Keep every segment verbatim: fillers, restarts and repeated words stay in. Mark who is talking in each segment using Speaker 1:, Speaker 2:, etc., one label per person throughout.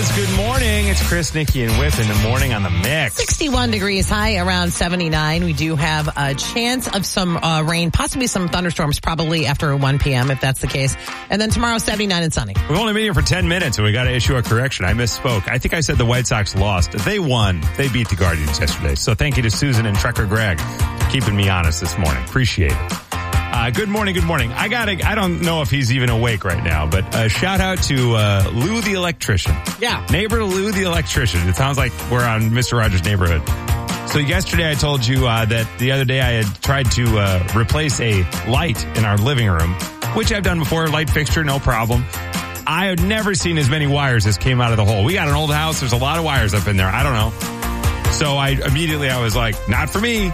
Speaker 1: is. Good morning. It's Chris, Nikki, and Whip in the morning on the mix.
Speaker 2: sixty-one degrees high, around seventy-nine. We do have a chance of some uh, rain, possibly some thunderstorms, probably after one p.m. if that's the case. And then tomorrow, seventy-nine and sunny.
Speaker 1: We've only been here for ten minutes, and we got to issue a correction. I misspoke. I think I said the White Sox lost. They won. They beat the Guardians yesterday. So thank you to Susan and Trekker Greg keeping me honest this morning. Appreciate it. Uh, good morning, good morning. I got I don't know if he's even awake right now, but uh, shout out to uh, Lou the electrician.
Speaker 2: Yeah.
Speaker 1: Neighbor Lou the electrician. It sounds like we're on Mister Rogers' Neighborhood. So yesterday I told you uh, that the other day I had tried to uh, replace a light in our living room, which I've done before, light fixture, no problem. I had never seen as many wires as came out of the hole. We got an old house. There's a lot of wires up in there. I don't know. So I immediately I was like, not for me.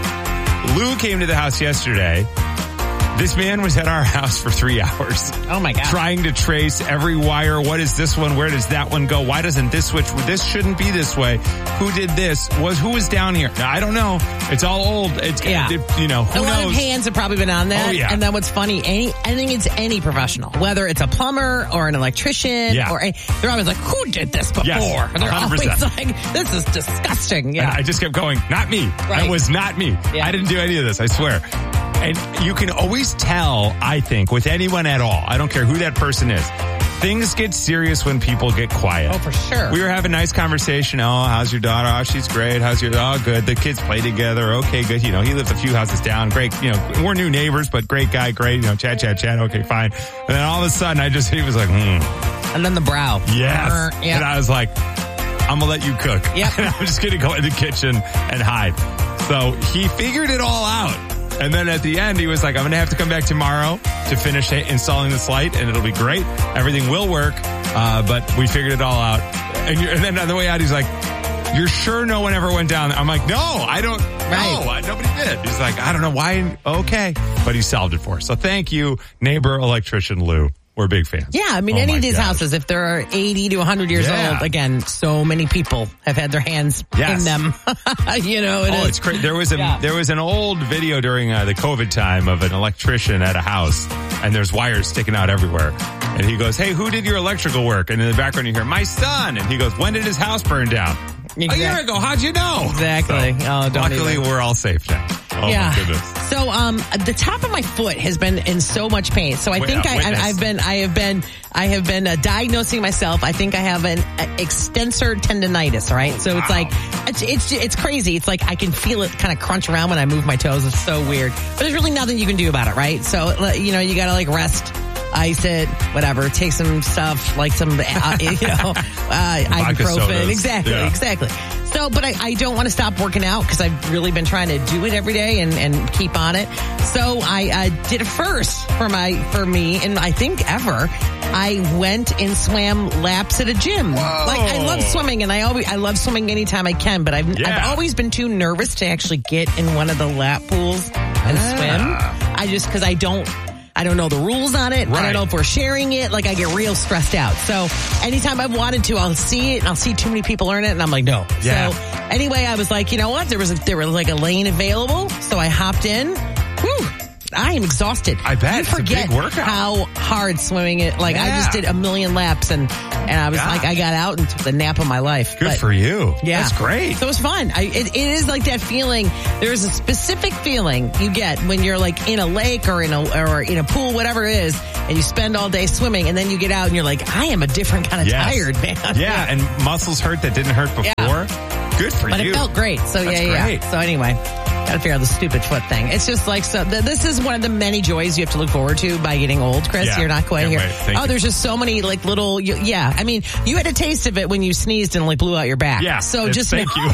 Speaker 1: Lou came to the house yesterday. This man was at our house for three hours.
Speaker 2: Oh, my God.
Speaker 1: Trying to trace every wire. What is this one? Where does that one go? Why doesn't this switch? This shouldn't be this way. Who did this? Was Who was down here? I don't know. It's all old. It's,
Speaker 2: yeah.
Speaker 1: it, you know, who
Speaker 2: a lot
Speaker 1: knows?
Speaker 2: of hands have probably been on that.
Speaker 1: Oh, yeah.
Speaker 2: And then what's funny, any, I think it's any professional, whether it's a plumber or an electrician,
Speaker 1: yeah.
Speaker 2: or a, they're always like, who did this before?
Speaker 1: Yes,
Speaker 2: And they're
Speaker 1: one hundred percent.
Speaker 2: always like, this is disgusting. You know?
Speaker 1: And I just kept going, not me.
Speaker 2: Right.
Speaker 1: It was not me.
Speaker 2: Yeah.
Speaker 1: I didn't do any of this, I swear. And you can always tell, I think, with anyone at all, I don't care who that person is, things get serious when people get quiet.
Speaker 2: Oh, for sure.
Speaker 1: We were having a nice conversation. Oh, how's your daughter? Oh, she's great. How's your, oh, good. The kids play together. Okay, good. You know, he lives a few houses down. Great. You know, we're new neighbors, but great guy. Great. You know, chat, chat, chat. Okay, fine. And then all of a sudden, I just, he was like, hmm.
Speaker 2: And then the brow.
Speaker 1: Yes.
Speaker 2: Uh, yeah.
Speaker 1: And I was like, I'm going to let you cook.
Speaker 2: Yep.
Speaker 1: And I'm just going to go in the kitchen and hide. So he figured it all out. And then at the end, he was like, I'm going to have to come back tomorrow to finish installing this light, and it'll be great. Everything will work, uh, but we figured it all out. And, you're, and then on the way out, he's like, you're sure no one ever went down? I'm like, no, I don't know. Right. Nobody did. He's like, I don't know why. Okay. But he solved it for us. So thank you, neighbor electrician Lou. We're big fans.
Speaker 2: Yeah, I mean,
Speaker 1: oh
Speaker 2: any of these
Speaker 1: gosh.
Speaker 2: houses, if they're eighty to one hundred years
Speaker 1: yeah.
Speaker 2: old, again, so many people have had their hands
Speaker 1: yes.
Speaker 2: in them. you know, it
Speaker 1: oh,
Speaker 2: is.
Speaker 1: it's crazy. There was a
Speaker 2: yeah.
Speaker 1: there was an old video during uh, the COVID time of an electrician at a house, and there's wires sticking out everywhere. And he goes, "Hey, who did your electrical work?" And in the background, you hear, "My son." And he goes, "When did his house burn down?" Exactly. A year ago. How'd you know?
Speaker 2: Exactly.
Speaker 1: So,
Speaker 2: oh, don't
Speaker 1: luckily,
Speaker 2: even.
Speaker 1: we're all safe now. Oh
Speaker 2: yeah.
Speaker 1: my goodness.
Speaker 2: So, um, the top of my foot has been in so much pain. So I
Speaker 1: Wait,
Speaker 2: think
Speaker 1: uh,
Speaker 2: I,
Speaker 1: witness.
Speaker 2: I've been, I have been, I have been uh, diagnosing myself. I think I have an uh, extensor tendonitis. Right. So it's
Speaker 1: wow.
Speaker 2: like it's it's it's crazy. It's like I can feel it kind of crunch around when I move my toes. It's so weird. But there's really nothing you can do about it. Right. So you know you got to like rest. Ice it, whatever. Take some stuff like some, uh, you know, uh, ibuprofen.
Speaker 1: Sodas.
Speaker 2: Exactly,
Speaker 1: yeah.
Speaker 2: exactly. So, but I, I don't want to stop working out because I've really been trying to do it every day and, and keep on it. So I uh, did a first for my for me, and I think ever. I went and swam laps at a gym.
Speaker 1: Whoa.
Speaker 2: Like I love swimming, and I always I love swimming anytime I can. But I've
Speaker 1: yeah.
Speaker 2: I've always been too nervous to actually get in one of the lap pools and
Speaker 1: ah.
Speaker 2: swim. I just because I don't. I don't know the rules on it.
Speaker 1: Right.
Speaker 2: I don't know if we're sharing it. Like I get real stressed out. So anytime I've wanted to, I'll see it and I'll see too many people learn it and I'm like, no.
Speaker 1: Yeah.
Speaker 2: So anyway, I was like, you know what? There was a, there was like a lane available. So I hopped in. Whew. I am exhausted.
Speaker 1: I bet.
Speaker 2: You
Speaker 1: It's a
Speaker 2: forget
Speaker 1: big workout.
Speaker 2: how hard swimming it. Like
Speaker 1: yeah.
Speaker 2: I just did a million laps and, and I was
Speaker 1: God.
Speaker 2: like, I got out and took the nap of my life.
Speaker 1: Good
Speaker 2: but,
Speaker 1: for you.
Speaker 2: Yeah.
Speaker 1: That's great.
Speaker 2: So it was fun. I, it, it is like that feeling. There's a specific feeling you get when you're like in a lake or in a, or in a pool, whatever it is, and you spend all day swimming and then you get out and you're like, I am a different kind of
Speaker 1: yes.
Speaker 2: tired, man.
Speaker 1: Yeah. yeah, and muscles hurt that didn't hurt before.
Speaker 2: Yeah.
Speaker 1: Good for
Speaker 2: but
Speaker 1: you.
Speaker 2: But it felt great. So
Speaker 1: That's
Speaker 2: yeah,
Speaker 1: great.
Speaker 2: yeah. So anyway, gotta figure out the stupid foot thing. It's just like, so th- this is one of the many joys you have to look forward to by getting old, Chris.
Speaker 1: Yeah.
Speaker 2: You're not quite here. Oh,
Speaker 1: you.
Speaker 2: there's just so many like little, you, yeah. I mean, you had a taste of it when you sneezed and like blew out your back.
Speaker 1: Yeah.
Speaker 2: So just
Speaker 1: thank
Speaker 2: know
Speaker 1: you.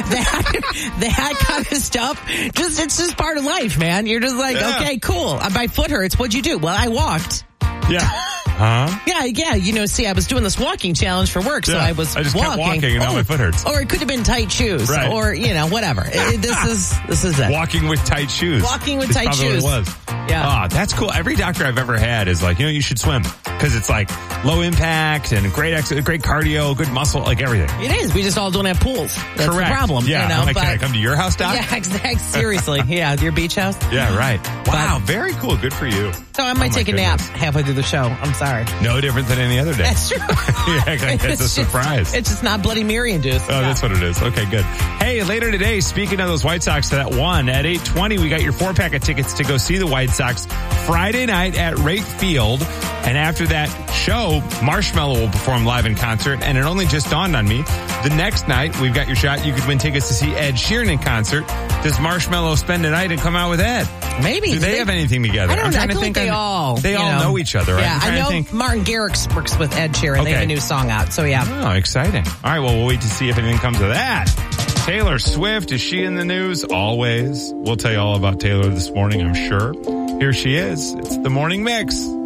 Speaker 2: that, that kind of stuff, just, it's just part of life, man. You're just like,
Speaker 1: yeah.
Speaker 2: okay, cool. My foot hurts. What'd you do? Well, I walked.
Speaker 1: Yeah. Huh?
Speaker 2: Yeah, yeah. You know, see, I was doing this walking challenge for work, so
Speaker 1: yeah.
Speaker 2: I was
Speaker 1: I just
Speaker 2: walking.
Speaker 1: kept walking and now
Speaker 2: oh,
Speaker 1: my foot hurts.
Speaker 2: Or it could have been tight shoes,
Speaker 1: right.
Speaker 2: or you know, whatever. It, this is this is it.
Speaker 1: Walking with tight shoes.
Speaker 2: Walking with
Speaker 1: It's
Speaker 2: tight
Speaker 1: probably
Speaker 2: shoes.
Speaker 1: What it was.
Speaker 2: Yeah.
Speaker 1: Oh, that's cool. Every doctor I've ever had is like, you know, you should swim because it's like low impact and great ex- great cardio, good muscle, like everything.
Speaker 2: It is. We just all don't have pools. That's
Speaker 1: Correct.
Speaker 2: the problem.
Speaker 1: Yeah.
Speaker 2: You know,
Speaker 1: I'm like,
Speaker 2: but,
Speaker 1: can I come to your house, doc?
Speaker 2: Yeah, exactly. Seriously. Yeah, your beach house.
Speaker 1: Yeah, right. Wow,
Speaker 2: But,
Speaker 1: very cool. Good for you.
Speaker 2: so I might
Speaker 1: Oh,
Speaker 2: take a
Speaker 1: my
Speaker 2: nap
Speaker 1: goodness.
Speaker 2: halfway through the show. I'm sorry.
Speaker 1: No different than any other day.
Speaker 2: That's true.
Speaker 1: Yeah, like, it's a
Speaker 2: just-
Speaker 1: surprise.
Speaker 2: It's just not Bloody Mary induced.
Speaker 1: Oh, that's what it is. Okay, good. Hey, later today, speaking of those White Sox to that one, at eight twenty, we got your four pack of tickets to go see the White Sox Friday night at Rate Field. And after that show, Marshmello will perform live in concert. And it only just dawned on me, the next night, we've got your shot. You could win tickets to see Ed Sheeran in concert. Does Marshmello spend a night and come out with Ed?
Speaker 2: Maybe.
Speaker 1: Do they have anything together?
Speaker 2: I don't
Speaker 1: I'm
Speaker 2: know. I
Speaker 1: trying to
Speaker 2: feel
Speaker 1: think
Speaker 2: like they
Speaker 1: on-
Speaker 2: all.
Speaker 1: They
Speaker 2: you
Speaker 1: all know each other, right?
Speaker 2: Yeah,
Speaker 1: I'm
Speaker 2: I
Speaker 1: trying to
Speaker 2: know
Speaker 1: think.
Speaker 2: Martin Garrix works with Ed Sheeran. They have
Speaker 1: Okay.
Speaker 2: a new song out. So yeah.
Speaker 1: Oh, exciting. All right, well, we'll wait to see if anything comes of that. Taylor Swift, is she in the news? Always. We'll tell you all about Taylor this morning, I'm sure. Here she is. It's the Morning Mix.